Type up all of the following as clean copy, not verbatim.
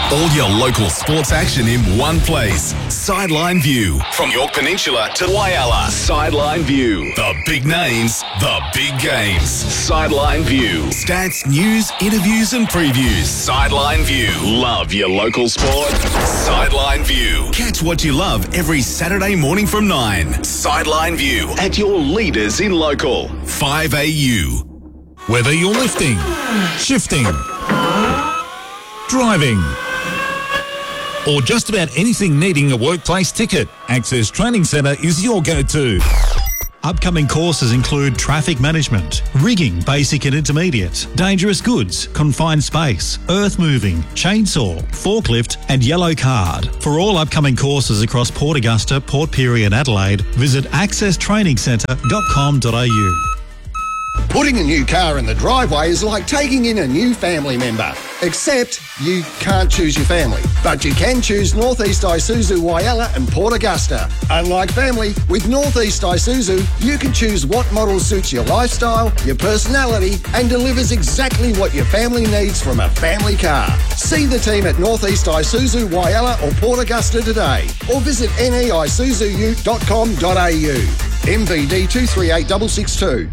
All your local sports action in one place. Sideline View. From York Peninsula to Whyalla. Sideline View. The big names, the big games. Sideline View. Stats, news, interviews and previews. Sideline View. Love your local sport. Sideline View. Catch what you love every Saturday morning from 9. Sideline View. At your leaders in local. 5AU. Whether you're lifting, shifting, driving, or just about anything needing a workplace ticket, Access Training Centre is your go-to. Upcoming courses include traffic management, rigging basic and intermediate, dangerous goods, confined space, earth moving, chainsaw, forklift and yellow card. For all upcoming courses across Port Augusta, Port Pirie and Adelaide, visit accesstrainingsentre.com.au. Putting a new car in the driveway is like taking in a new family member. Except you can't choose your family, but you can choose Northeast Isuzu Whyalla and Port Augusta. Unlike family, with Northeast Isuzu, you can choose what model suits your lifestyle, your personality, and delivers exactly what your family needs from a family car. See the team at Northeast Isuzu Whyalla or Port Augusta today, or visit neisuzu.com.au. MVD 238662.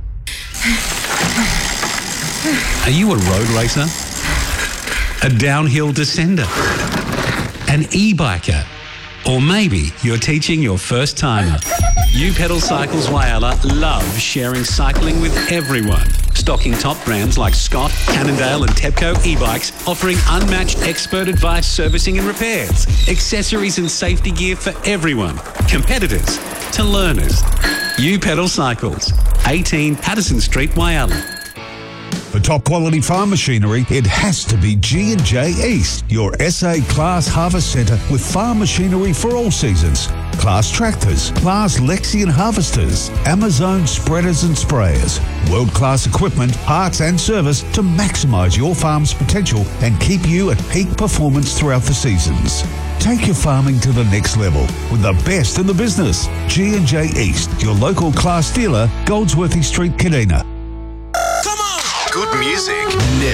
Are you a road racer? A downhill descender? An e-biker? Or maybe you're teaching your first timer. You Pedal Cycles Whyalla love sharing cycling with everyone. Stocking top brands like Scott, Cannondale and Tepco e-bikes, offering unmatched expert advice, servicing and repairs, accessories and safety gear for everyone, competitors to learners. You Pedal Cycles, 18 Patterson Street, Whyalla. For top quality farm machinery, it has to be G&J East, your SA Class Harvest Centre with farm machinery for all seasons. Class tractors, Class Lexion harvesters, Amazon spreaders and sprayers. World-class equipment, parts and service to maximise your farm's potential and keep you at peak performance throughout the seasons. Take your farming to the next level with the best in the business. G&J East, your local Class dealer, Goldsworthy Street, Kadina. Good music